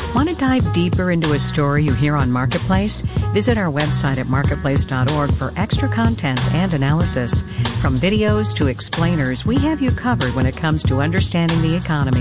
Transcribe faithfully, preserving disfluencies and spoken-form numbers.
Want to dive deeper into a story you hear on Marketplace? Visit our website at marketplace dot org for extra content and analysis. From videos to explainers, we have you covered when it comes to understanding the economy.